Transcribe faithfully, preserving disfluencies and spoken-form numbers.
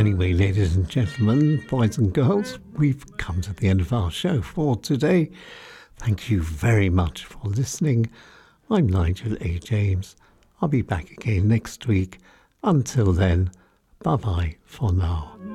Anyway, ladies and gentlemen, boys and girls, we've come to the end of our show for today. Thank you very much for listening. I'm Nigel A. James. I'll be back again next week. Until then, bye-bye for now.